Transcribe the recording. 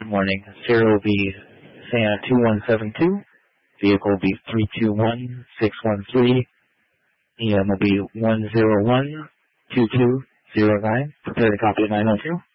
morning. Serial will be Santa 2172. Vehicle will be 321613. EM will be 1012209. Prepare to copy 902.